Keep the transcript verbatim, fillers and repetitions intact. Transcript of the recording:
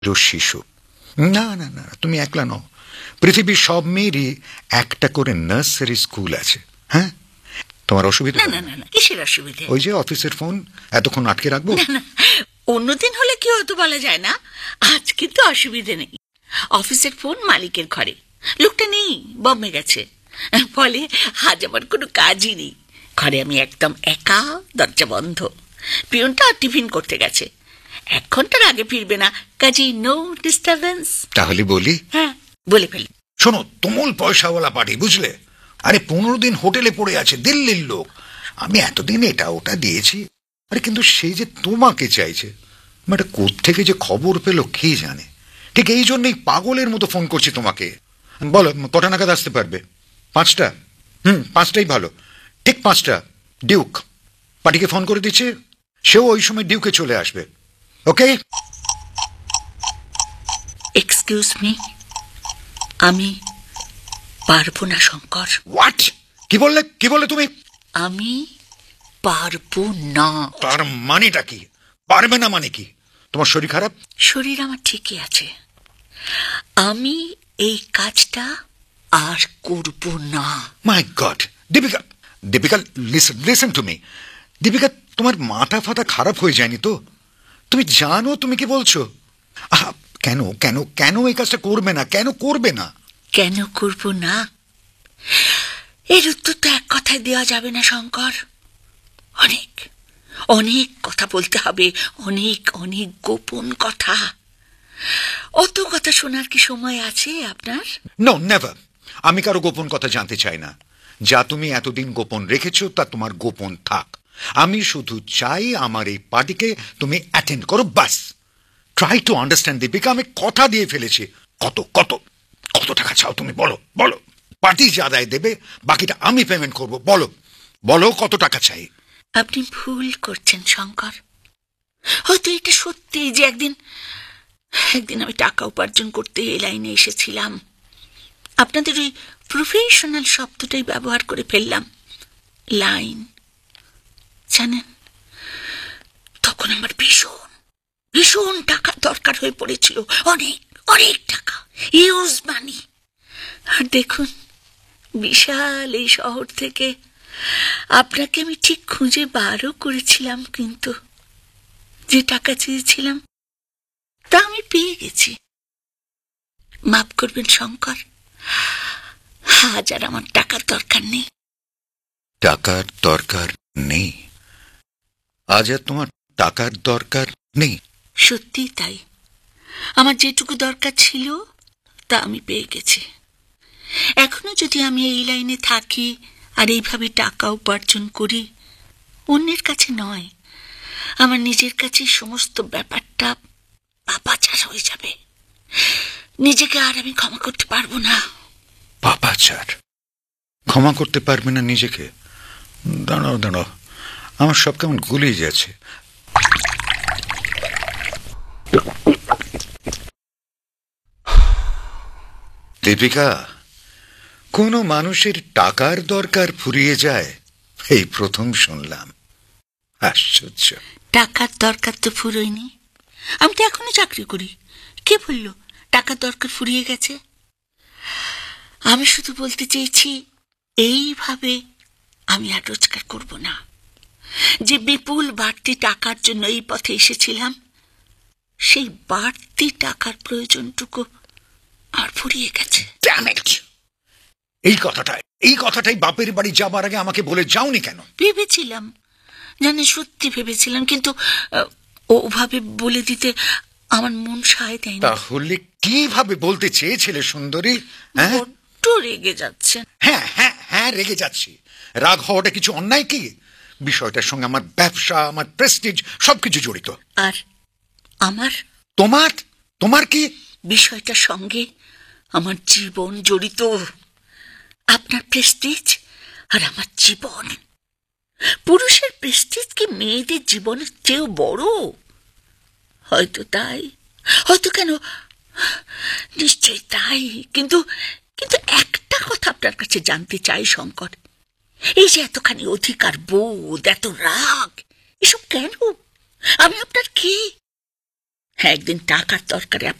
শিশু। না না না, তুমি একলা নও, পৃথিবীর সব মেয়েরই একটা করে নার্সারি স্কুল আছে। হ্যাঁ, তোমার অসুবিধা? না না না, কিসের অসুবিধা? ওই যে অফিসের ফোন এতক্ষণ আটকে রাখবো? না না, অন্যদিন হলে কি হতো বলা যায় না, আজ কিন্তু অসুবিধে নেই। অফিসের ফোন মালিকের ঘরে, লোকটা নেই, বম্বে গেছে, ফলে আজ আমার কোনো কাজই নেই। ঘরে আমি একদম একা, দরজা বন্ধ। পিয়নটা টিফিন করতে গেছে, এক ঘন্টার আগে ফিরবে না, কাজেই নো ডিস্টারবেন্স। তাহলে বলি? হ্যাঁ, বলে ফেলি। শোনো, তুমুল পয়সাওয়ালা পার্টি, বুঝলে? আরে পনেরো দিন হোটেলে পড়ে আছে, দিল্লির লোক। আমি এতদিন এটা ওটা দিয়েছি, আরে কিন্তু সেই যে তোমাকে চাইছে, এটা কোত্থেকে যে খবর পেল কে জানে। ঠিক এই জন্যই পাগলের মতো ফোন করছি তোমাকে। বলো, কটা নাগাদ আসতে পারবে? পাঁচটা? হুম, পাঁচটাই ভালো। ঠিক পাঁচটা। ডিউক পার্টিকে ফোন করে দিচ্ছে, সেও ওই সময় ডিউকে চলে আসবে। ওকে? এক্সকিউজ মি, আমি পারবো না শঙ্কর। হোয়াট? কি বললে? কি বললে তুমি? আমি পারবো না। তার মানেটা কি? পারবে না মানে কি? তোমার শরীর খারাপ? শরীর আমার ঠিকই আছে। আমি এই কাজটা আর করব না। মাই god! Deepika, Deepika, listen listen to me. Deepika, তোমার মাথা ফাতা খারাপ হয়ে যায়নি তো? তুমি জানো তুমি কি বলছো? আহা, কেন কেন কেন এই কাজটা করবে না? কেন করবে না? কেন করব না এর উত্তর তো এক কথায় দেওয়া যাবে না শঙ্কর। অনেক অনেক কথা বলতে হবে, অনেক অনেক গোপন কথা। অত কথা শোনার কি সময় আছে আপনার? No, never. আমি কারো গোপন কথা জানতে চাই না। যা তুমি এতদিন গোপন রেখেছো তা তোমার গোপন থাক। আমি শুধু চাই আমার এই পার্টিকে তুমি অ্যাটেন্ড করো, বাস। ট্রাই টু আন্ডারস্ট্যান্ড দীপিকা, আমি কথা দিয়ে ফেলেছি। কত কত কত টাকা চাও তুমি? বলো বলো। পার্টি যে আদায় দেবে বাকিটা আমি পেমেন্ট করব। বলো বলো, কত টাকা চাই? আপনি ভুল করছেন শঙ্কর। হয়তো এটা সত্যি যে একদিন একদিন আমি টাকা উপার্জন করতে এই লাইনে এসেছিলাম। আপনাদের ওই প্রফেশনাল শব্দটাই ব্যবহার করে ফেললাম, লাইন। জানেন, তখন আমার ভীষণ ভীষণ টাকা দরকার হয়ে পড়েছিল, অনেক অনেক টাকা, ইউজ মানি। আর দেখুন, বিশাল এই শহর থেকে আপনাকে আমি ঠিক খুঁজে বারও করেছিলাম, কিন্তু যে টাকা চেয়েছিলাম তা আমি পেয়ে গেছি। মাফ করবেন শঙ্কর, আজ আর আমার টাকার দরকার নেই। টাকার দরকার নেই? আজ আর তোমার টাকার দরকার নেই? সত্যি তাই। আমার যেটুকু দরকার ছিল তা আমি পেয়ে গেছি। এখনো যদি আমি এই লাইনে থাকি আর এইভাবে টাকা উপার্জন করি, অন্যের কাছে নয়, আমার নিজের কাছে সমস্ত ব্যাপারটা পাপাচার হয়ে যাবে। নিজেকে আর আমি ক্ষমা করতে পারবো না। পাপাচার? ক্ষমা করতে পারবে না নিজেকে? দাঁড়াও দাঁড়াও, আমার সব কেমন গুলিয়ে যাচ্ছে। দীপিকা, কোন মানুষের টাকার দরকার ফুরিয়ে যায় এই প্রথম শুনলাম। আশ্চর্য। টাকার দরকার তো ফুরোয়নি, আমি তো এখনো চাকরি করি। কে বলল টাকার দরকার ফুরিয়ে গেছে? আমি শুধু বলতে চেয়েছি, এইভাবে আমি আর রোজগার করব না। যে বিপুল বাড়তি টাকার জন্য এই পথে এসেছিলাম, সেই বাড়তি টাকার প্রয়োজনটুকু আর ফুরিয়ে গেছে। এই কথাটাই এই কথাটাই বাপের বাড়ি যাবার আগে আমাকে বলে যাওনি কেন? ভেবেছিলাম, জানি সত্যি ভেবেছিলাম, কিন্তু ওভাবে বলে দিতে আমার মন সায় দেয়নি। তাহলে কিভাবে বলতে চেয়েছিলে সুন্দরী? বড্ড রেগে যাচ্ছেন। হ্যাঁ হ্যাঁ হ্যাঁ, রেগে যাচ্ছি। রাগ হওয়াটা কিছু অন্যায় কি? বিষয়টার সঙ্গে আমার ব্যবসা, আমার প্রেস্টিজ সবকিছু জড়িত। আর আমার? তোমার তোমার কি? বিষয়টার সঙ্গে আমার জীবন জড়িত। আপনার প্রেস্টিজ আর আমার জীবন। পুরুষের প্রেস্টিজ কি মেয়েদের জীবনের চেয়েও বড়? হয়তো তাই, হয়তো কেন, নিশ্চয়ই তাই। কিন্তু কিন্তু একটা কথা আপনার কাছে জানতে চাই শঙ্কর, এই যে এতখানি অধিকার বোধ, এত রাগ, এসব কেন? আমি আপনার কি? একদিন টাকার দরকারে